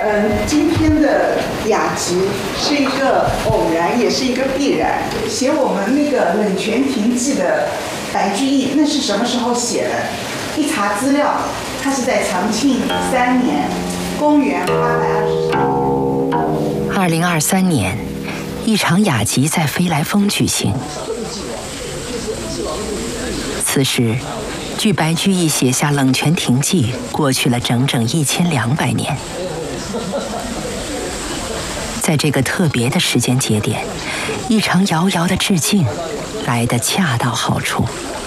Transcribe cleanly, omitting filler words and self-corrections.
今天的雅集是一个偶然，也是一个必然。写我们那个冷泉亭记的白居易，那是什么时候写的？一查资料，他是在长庆3年，公元823年。 2023年，一场雅集在飞来峰举行。此时，距白居易写下《冷泉亭记》过去了整整1200年。在这个特别的时间节点，一场遥遥的致敬来得恰到好处。